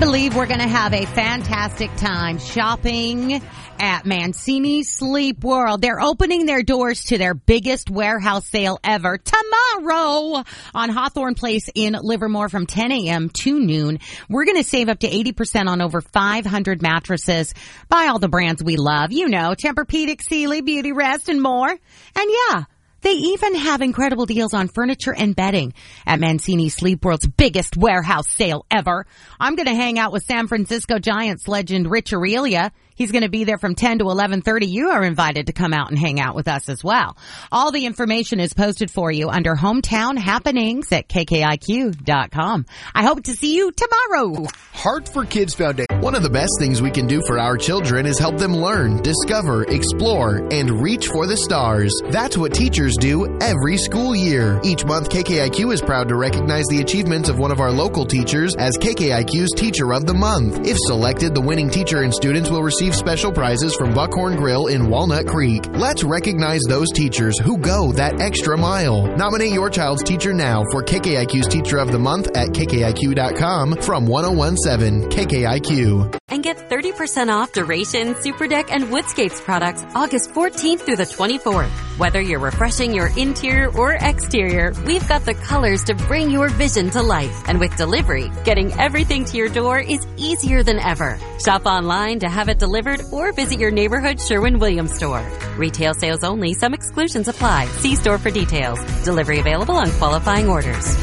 believe we're going to have a fantastic time shopping at Mancini Sleep World. They're opening their doors to their biggest warehouse sale ever tomorrow on Hawthorne Place in Livermore from 10 a.m. to noon. We're going to save up to 80% on over 500 mattresses by all the brands we love. You know, Tempur-Pedic, Sealy, Beauty Rest, and more. And yeah, they even have incredible deals on furniture and bedding at Mancini Sleep World's biggest warehouse sale ever. I'm going to hang out with San Francisco Giants legend Rich Aurelia. He's going to be there from 10 to 11:30. You are invited to come out and hang out with us as well. All the information is posted for you under Hometown Happenings at KKIQ.com. I hope to see you tomorrow. Heart for Kids Foundation. One of the best things we can do for our children is help them learn, discover, explore, and reach for the stars. That's what teachers do every school year. Each month, KKIQ is proud to recognize the achievements of one of our local teachers as KKIQ's Teacher of the Month. If selected, the winning teacher and students will receive special prizes from Buckhorn Grill in Walnut Creek. Let's recognize those teachers who go that extra mile. Nominate your child's teacher now for KKIQ's Teacher of the Month at KKIQ.com from 1017 KKIQ. And get 30% off Duration, Super Deck, and Woodscapes products August 14th through the 24th. Whether you're refreshing your interior or exterior, we've got the colors to bring your vision to life. And with delivery, getting everything to your door is easier than ever. Shop online to have it delivered or visit your neighborhood Sherwin-Williams store. Retail sales only. Some exclusions apply. See store for details. Delivery available on qualifying orders.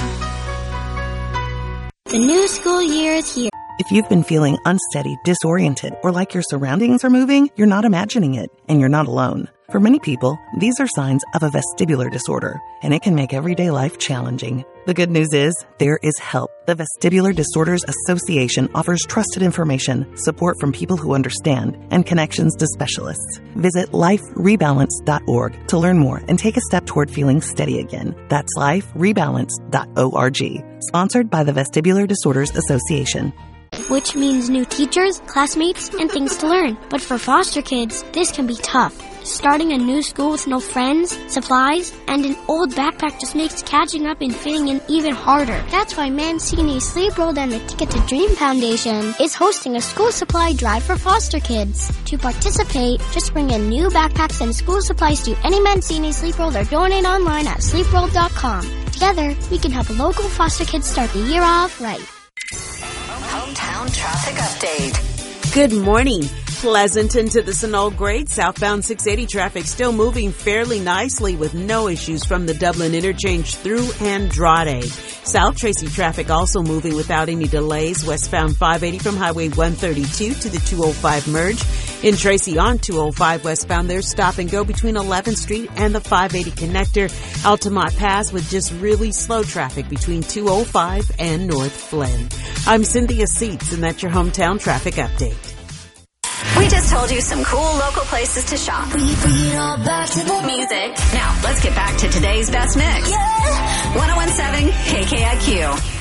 The new school year is here. If you've been feeling unsteady, disoriented, or like your surroundings are moving, you're not imagining it, and you're not alone. For many people, these are signs of a vestibular disorder, and it can make everyday life challenging. The good news is, there is help. The Vestibular Disorders Association offers trusted information, support from people who understand, and connections to specialists. Visit liferebalance.org to learn more and take a step toward feeling steady again. That's liferebalance.org. Sponsored by the Vestibular Disorders Association. Which means new teachers, classmates, and things to learn. But for foster kids, this can be tough. Starting a new school with no friends, supplies, and an old backpack just makes catching up and fitting in even harder. That's why Mancini Sleep World and the Ticket to Dream Foundation is hosting a school supply drive for foster kids. To participate, just bring in new backpacks and school supplies to any Mancini Sleep World or donate online at sleepworld.com. Together, we can help local foster kids start the year off right. Hometown traffic update. Good morning. Pleasanton to the Sunol grade. Southbound 680 traffic still moving fairly nicely with no issues from the Dublin interchange through Andrade. South Tracy traffic also moving without any delays. Westbound 580 from Highway 132 to the 205 merge. In Tracy on 205 westbound, there's stop and go between 11th Street and the 580 connector. Altamont Pass with just really slow traffic between 205 and North Flynn. I'm Cynthia Seats, and that's your hometown traffic update. We just told you some cool local places to shop. Bring it all back to the music. Now, let's get back to today's best mix. Yeah. 1017 KKIQ.